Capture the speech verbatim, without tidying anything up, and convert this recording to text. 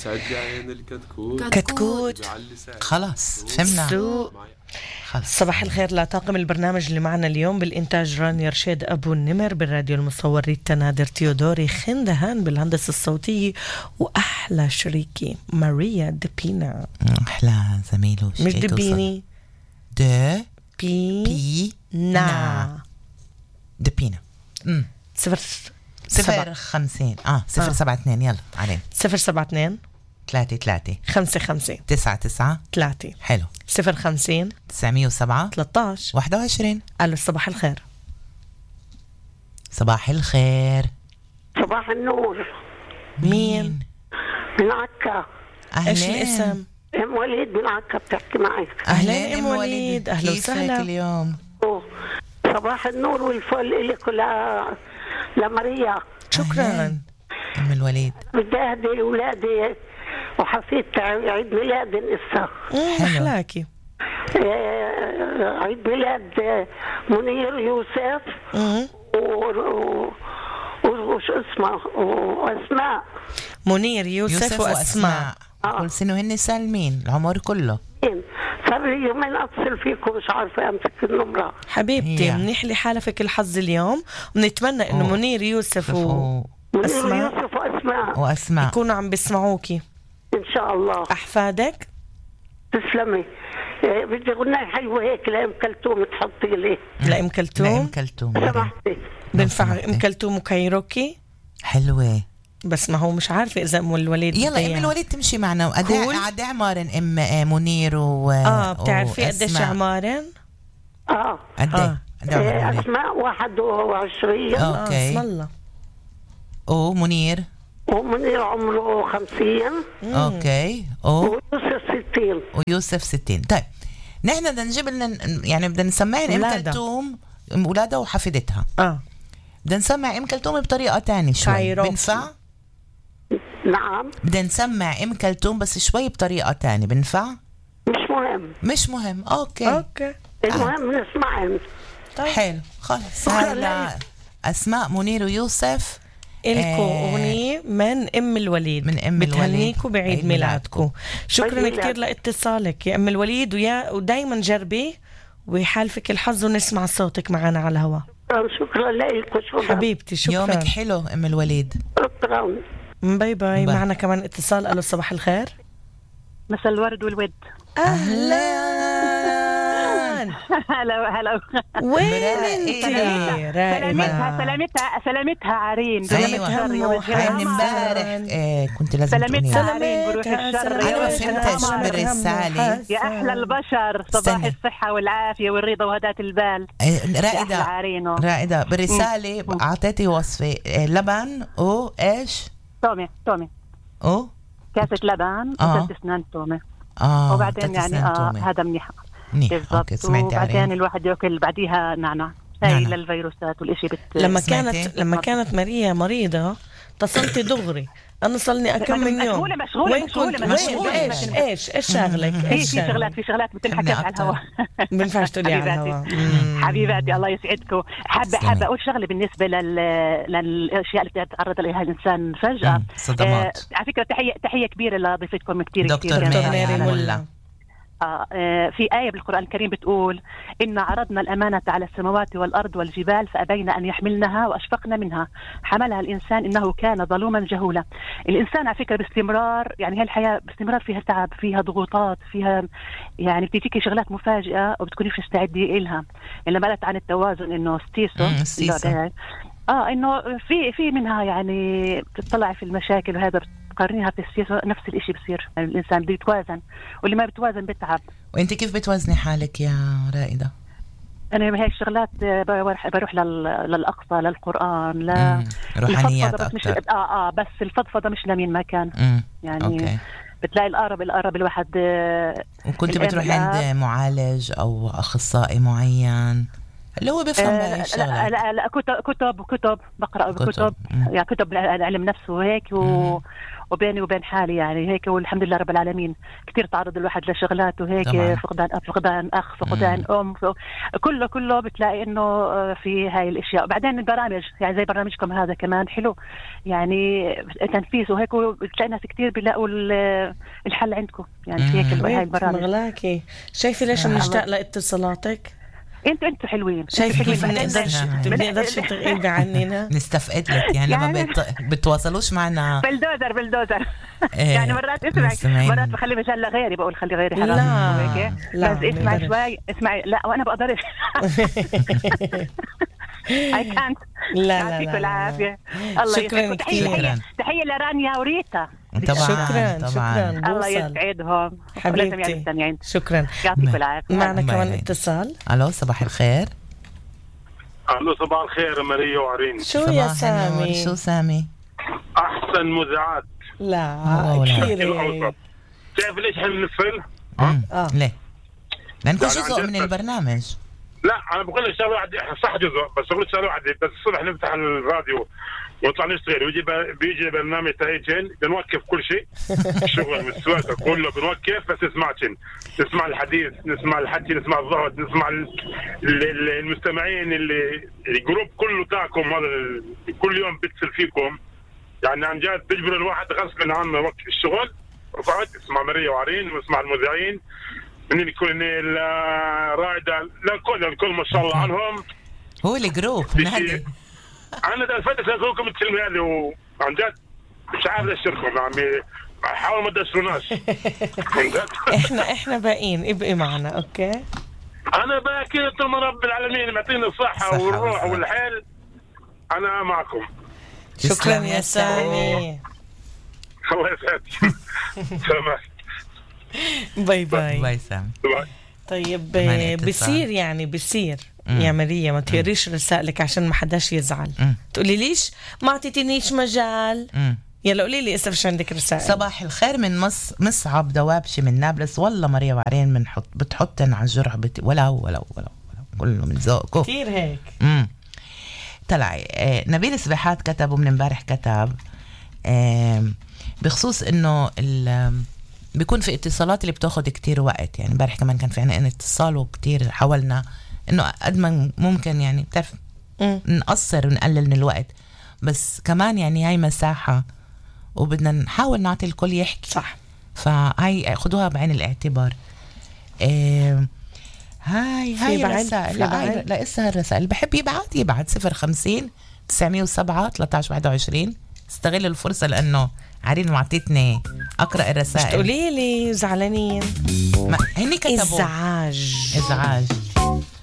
يسعد لي عين الكتكوت كتكوت. خلاص فهمنا. صباح الخير لطاقم البرنامج اللي معنا اليوم. بالإنتاج رانيا رشيد أبو النمر، بالراديو المصور ريتا نادر تيودوري خندهان، بالهندسة الصوتية وأحلى شريكي ماريا دبينا. أحلى زميله مش دبيني د بي بي نا دبينا. امم صفر صفر خمسين اه صفر سبعة اثنين. يلا علينا. صفر سبعة اثنين ثلاثة ثلاثة خمسة خمسة تسعة تسعة ثلاثة. حلو. صفر خمسين تسعمية وسبعة ثلاثة عشر واحد وعشرين. ألو صباح الخير. صباح الخير. صباح النور. مين؟ من عكا. أهلين. إيش الاسم؟ ام وليد من عكا بتحكي معي. أهلين أم وليد. أهلا وسهلا. اليوم صباح النور والفل لك ولا لماريا. شكرا أم الوليد. بدي أهدي أولادي وحفيدتي عيد ميلاد إسا. أحلاكي. عيد ميلاد منير يوسف وش اسمه وأسماء. منير يوسف, يوسف وأسماء. آه. كل سنة وهن سالمين العمر كله. صار لي يومين أتصل فيكم مش عارفة أمسك النمرة. حبيبتي منيح لي حالفك الحظ اليوم، ونتمنى إنه منير يوسف و... منير يوسف وأسماء وأسماء يكونوا عم بيسمعوكي إن شاء الله. أحفادك. تسلمي. بدي غناية حلوة هيك لأم كلثوم تحطي لي. لأم كلثوم. لأم كلثوم سمحتي. بنفع أم كلثوم وكايروكي حلوة، بس ما هو مش عارفة إذا أم الوليد. يلا أم الوليد تمشي معنا. قد عمارن أم منير و آه بتعرفي قديش عمارن؟ آه قد آه. إيه أسماء واحد وعشرين. أوكي. اسم الله. أو منير ومنير عمره خمسين. أوكي. أو ويوسف ستين. ويوسف ستين. طيب نحن بدنا نجيب لنا يعني بدنا نسمعين أم كلثوم أولادها وحفيدتها. آه بدنا نسمع أم كلثوم بطريقة تانية شوي. بنفع؟ نعم بدنا نسمع أم كلثوم بس شوي بطريقة تانية. بنفع؟ مش مهم. مش مهم. أوكي أوكي. المهم آه. نسمعهم. طيب. حلو خلص. هلا أسماء منير ويوسف إلكو آه أغنية من أم الوليد، من أم الوليد بتهنيكم بعيد ميلادكم. شكرا كتير لاتصالك يا أم الوليد، ويا ودايما جربي ويحالفك الحظ ونسمع صوتك معنا على الهواء. شكرا لك وشكرا حبيبتي. شكرا. يومك حلو أم الوليد. شكرا. باي باي. معنا كمان اتصال. ألو صباح الخير. مساء الورد والود. أهلا. هلا هلا. وين انتي؟ سلامتها سلامتها سلامتها عارين. ايوه عين امبارح إيه كنت لازم سلامتها عارين بروح الشر. انا ما فهمتش بالرساله. يا احلى البشر صباح الصحه والعافيه والرضا وهداة البال. رائده رائده بالرساله اعطيتي وصفه لبن او ايش؟ تومي تومي او كاسه لبن وثلاث اسنان تومي. اه وبعدين يعني آه هذا منيح بالضبط. وبعدين الواحد ياكل بعديها نعناع هاي للفيروسات والاشي بت... لما كانت لما كانت ماريا مريضة اتصلتي دغري. انا صلني كم من يوم مشغولة مشغولة مشغولة مشغولة. ايش ايش ايش شغلك؟ ايش في شغلات في شغلات بتنحكى على الهواء. بنفعش تقولي على الهواء. حبيباتي الله يسعدكم. حابة حابة اقول شغلة بالنسبة لل للاشياء اللي بتتعرض لها الانسان فجأة. صدمات. على فكرة تحية تحية كبيرة لضيفتكم كتير دكتور ماري ملا. آه في آية بالقرآن الكريم بتقول إن عرضنا الأمانة على السماوات والأرض والجبال فأبين أن يحملنها وأشفقن منها حملها الإنسان إنه كان ظلوما جهولا. الإنسان على فكرة باستمرار يعني هالحياة باستمرار فيها تعب فيها ضغوطات فيها يعني بتجيكي شغلات مفاجئة وبتكونيش مستعدة إلها. لما قالت عن التوازن إنه ستيسو اه انه في في منها يعني بتطلع في المشاكل وهذا قارنيها في السياسة نفس الاشي بصير. يعني الانسان بده يتوازن واللي ما بتوازن بتعب. وانت كيف بتوازني حالك يا رائدة؟ انا بهاي الشغلات بروح, بروح لل... للاقصى للقران لا روحانيات اكثر. مش... اه اه بس الفضفضه مش لمين ما كان. مم. يعني أوكي. بتلاقي القرب القرب الواحد. وكنت بتروح عند معالج او اخصائي معين اللي هو بيفهم آه الشغلات؟ لا, لا لا كتب كتب كتب بقرأ بكتب يعني كتب العلم نفسه وهيك و... وبيني وبين حالي يعني هيك، والحمد لله رب العالمين. كتير تعرض الواحد لشغلات وهيك طبعا. فقدان أب، فقدان أخ، فقدان مم. أم، كله كله بتلاقي إنه في هاي الأشياء. بعدين البرامج يعني زي برنامجكم هذا كمان حلو يعني تنفيذ وهيك، بتلاقي ناس كتير بيلاقوا الحل عندكم يعني في هيك هاي البرامج. مغلاكي شايفة ليش بنشتاق لاتصالاتك؟ انتوا انتوا حلوين. شايف كيف بنقدرش بنقدرش تغيبي عننا نستفقد لك يعني, يعني ما بت... بتواصلوش معنا بلدوزر بلدوزر يعني مرات اسمعي مرات بخلي مجال لغيري، بقول خلي غيري حرام لا لا بس اسمعي شوي اسمعي. لا وانا بقدرش I can't. لا لا يعطيكم العافية. الله شكرا كثير. تحية لرانيا وريتا. طبعا شكرا طبعا. شكرا الله يسعدهم حبيبتي. شكرا يعطيكم العافية. معنا كمان اتصال. الو صباح الخير. الو صباح الخير ماريا وعرين. شو يا سامي؟ شو سامي؟ احسن مذيعات. لا كثير. تعرف ليش احنا بنفل؟ اه ليه؟ لانكم جزء من البرنامج. لا انا بقول لك شغله واحده، صح جزء بس بقول شغله واحده، بس الصبح نفتح الراديو ونطلع نشتغل ويجي بيجي برنامج تايجن بنوقف كل شيء الشغل والسواقه كله بنوقف، بس نسمعكن نسمع الحديث، نسمع الحكي، نسمع الضغط، نسمع المستمعين اللي الجروب كله تاعكم هذا كل يوم بيتصل فيكم يعني عن جد بيجبر الواحد غصب عنه وقت الشغل وقعد اسمع ماريا وعرين واسمع المذيعين من الكل الرائدة للكل الكل ما شاء الله عنهم. هو الجروب نادي أنا ده الفترة سأقولكم الكلمة هذه وعن جد مش عارف أشتركم يعني حاول ما تدشروناش. إحنا إحنا باقيين ابقي معنا أوكي. أنا باقي طول رب العالمين معطيني الصحة والروح والحيل أنا معكم. شكرا يا سامي. الله يسعدك. سلام. باي باي باي سامي. طيب بصير يعني بصير يا ماريا ما تقريش رسائلك عشان ما حداش يزعل. مم. تقولي ليش ما اعطيتنيش مجال. مم. يلا قولي لي اسف شو عندك رسائل. صباح الخير من مص... مصعب دوابشي من نابلس. والله ماريا وعرين من حط... بتحطن على الجرح بت... ولا ولا ولا ولا كله من ذوقكم كثير هيك. امم طلعي آه نبيل سبحات كتب ومن امبارح كتب آه بخصوص انه ال بيكون في اتصالات اللي بتاخد كتير وقت. يعني امبارح كمان كان في عنا اتصال وكتير حاولنا انه قد ما ممكن يعني بتعرف نقصر ونقلل من الوقت، بس كمان يعني هاي مساحة وبدنا نحاول نعطي الكل يحكي صح. فهاي خدوها بعين الاعتبار. إيه هاي هاي الرسائل لا لا اسا الرسائل بحب يبعت يبعت صفر خمسين تسعمية وسبعة ثلاثة عشر واحد وعشرين. استغل الفرصة لأنه عرين معطيتني أقرأ الرسائل. مش تقولي لي زعلانين هني كتبوا إزعاج إزعاج